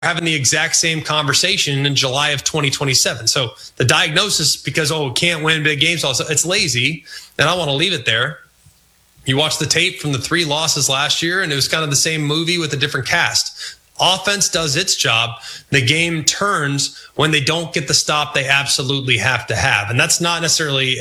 having the exact same conversation in July of 2027. So the diagnosis, because, can't win big games, also it's lazy, and I want to leave it there. You watch the tape from the 3 losses last year, and it was kind of the same movie with a different cast. Offense does its job. The game turns when they don't get the stop they absolutely have to have. And that's not necessarily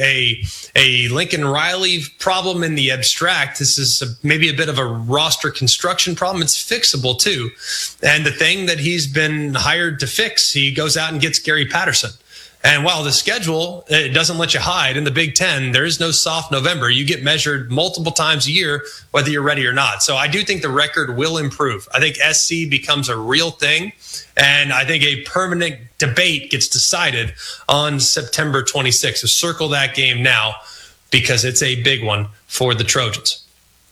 a Lincoln Riley problem in the abstract. This is maybe a bit of a roster construction problem. It's fixable too. And the thing that he's been hired to fix, he goes out and gets Gary Patterson. And while the schedule, it doesn't let you hide in the Big Ten, there is no soft November. You get measured multiple times a year, whether you're ready or not. So I do think the record will improve. I think SC becomes a real thing. And I think a permanent debate gets decided on September 26th. So circle that game now, because it's a big one for the Trojans.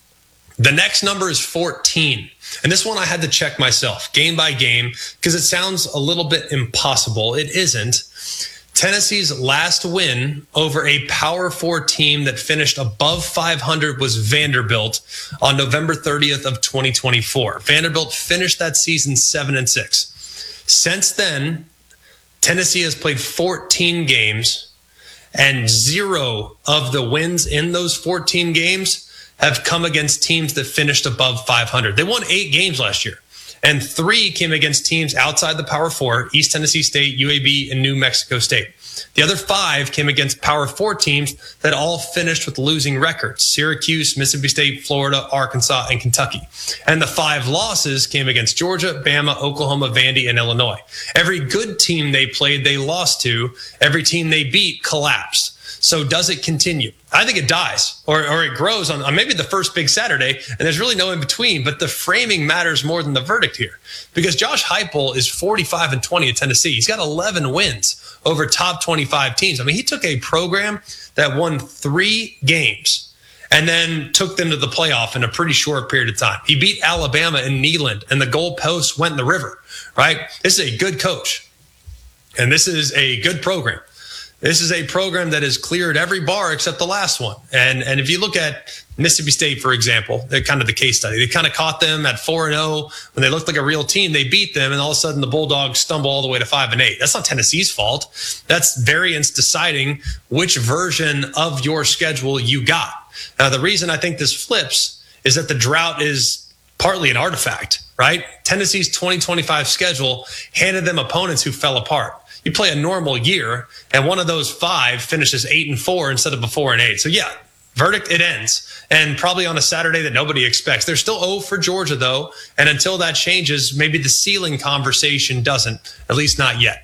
The next number is 14. And this one I had to check myself game by game, because it sounds a little bit impossible. It isn't. Tennessee's last win over a Power 4 team that finished above 500 was Vanderbilt on November 30th of 2024. Vanderbilt finished that season 7-6. Since then, Tennessee has played 14 games, and 0 of the wins in those 14 games have come against teams that finished above 500. They won 8 games last year, and 3 came against teams outside the Power 4, East Tennessee State, UAB, and New Mexico State. The other 5 came against Power 4 teams that all finished with losing records: Syracuse, Mississippi State, Florida, Arkansas, and Kentucky. And the 5 losses came against Georgia, Bama, Oklahoma, Vandy, and Illinois. Every good team they played, they lost to. Every team they beat collapsed. So does it continue? I think it dies, or it grows on maybe the first big Saturday, and there's really no in between. But the framing matters more than the verdict here, because Josh Heupel is 45-20 at Tennessee. He's got 11 wins over top 25 teams. I mean, he took a program that won 3 games and then took them to the playoff in a pretty short period of time. He beat Alabama in Neyland, and the goalposts went in the river, right? This is a good coach, and this is a good program. This is a program that has cleared every bar except the last one. And if you look at Mississippi State, for example, they're kind of the case study. They kind of caught them at 4-0 when they looked like a real team. They beat them, and all of a sudden the Bulldogs stumble all the way to 5-8. That's not Tennessee's fault. That's variance deciding which version of your schedule you got. Now, the reason I think this flips is that the drought is partly an artifact, right? Tennessee's 2025 schedule handed them opponents who fell apart. You play a normal year, and one of those 5 finishes 8-4 instead of a 4-8. So yeah, verdict, it ends. And probably on a Saturday that nobody expects. They're still 0 for Georgia, though. And until that changes, maybe the ceiling conversation doesn't, at least not yet.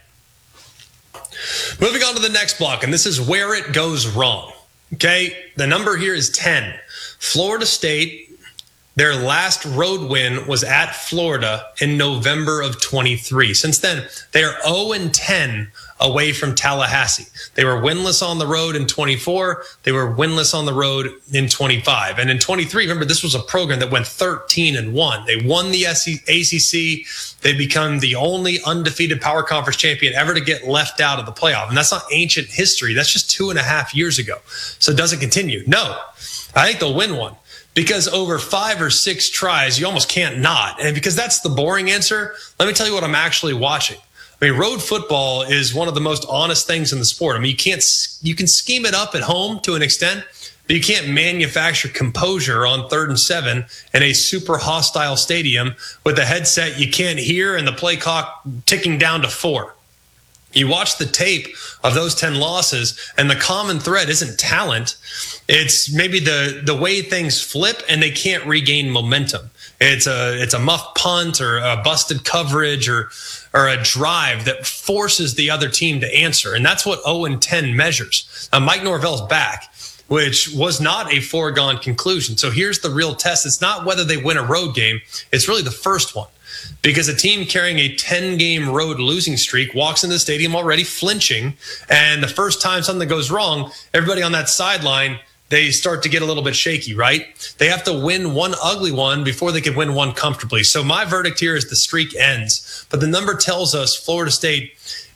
Moving on to the next block, and this is where it goes wrong. Okay, the number here is 10. Florida State, their last road win was at Florida in November of 23. Since then, they are 0-10 away from Tallahassee. They were winless on the road in 24. They were winless on the road in 25. And in 23, remember, this was a program that went 13-1. They won the ACC. They become the only undefeated Power Conference champion ever to get left out of the playoff. And that's not ancient history. That's just 2.5 years ago. So does it continue? No. I think they'll win one. Because over 5 or 6 tries, you almost can't not. And because that's the boring answer, let me tell you what I'm actually watching. I mean, road football is one of the most honest things in the sport. I mean, you can scheme it up at home to an extent, but you can't manufacture composure on 3rd and 7 in a super hostile stadium with a headset you can't hear and the play clock ticking down to 4. You watch the tape of those 10 losses, and the common thread isn't talent. It's maybe the way things flip and they can't regain momentum. It's a muff punt or a busted coverage or a drive that forces the other team to answer. And that's what 0-10 measures. Mike Norvell's back, which was not a foregone conclusion. So here's the real test. It's not whether they win a road game. It's really the first one. Because a team carrying a 10-game road losing streak walks into the stadium already flinching, and the first time something goes wrong, everybody on that sideline, they start to get a little bit shaky, right? They have to win one ugly one before they can win one comfortably. So my verdict here is the streak ends. But the number tells us Florida State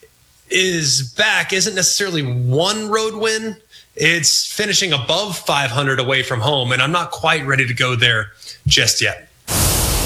is back, isn't necessarily one road win. It's finishing above 500 away from home, and I'm not quite ready to go there just yet.